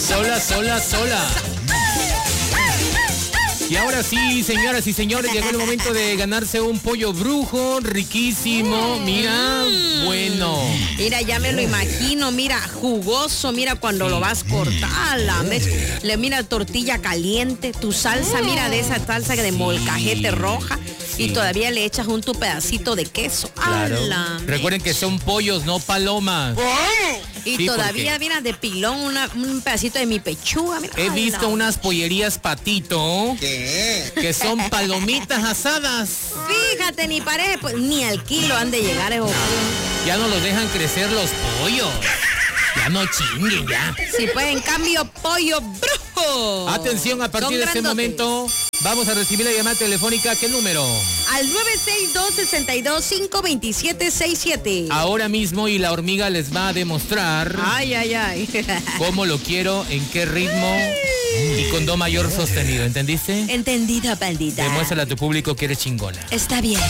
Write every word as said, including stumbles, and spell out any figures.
Sola, sola, sola. Y ahora sí, señoras y señores, llegó el momento de ganarse un pollo brujo riquísimo. Mira, bueno. Mira, ya me lo imagino, mira, jugoso, mira cuando lo vas a cortar, la mez- le mira tortilla caliente, tu salsa, mira de esa salsa de molcajete roja y todavía le echas un tu pedacito de queso. Claro. ¡Ala! Recuerden que son pollos, no palomas. Y Sí, todavía, porque mira, de pilón una- un pedacito de mi pechuga, mira. he ¡Ala! visto unas pollerías Patito ¿Qué? que son palomitas asadas. Fíjate, ni parece, pues, ni al kilo han de llegar esos pollos. Ya no los dejan crecer los pollos. Ya no chinguen, ya. Sí, pues, en cambio, pollo brujo. Atención, a partir Son de este grandotes. momento vamos a recibir la llamada telefónica. ¿Qué número? Al nueve seis dos, seis dos, cinco dos siete seis siete. Ahora mismo, y la hormiga les va a demostrar Ay, ay, ay. cómo lo quiero, en qué ritmo y con do mayor sostenido. ¿Entendiste? Entendido, bandida. Demuéstrale a tu público que eres chingona. Está bien.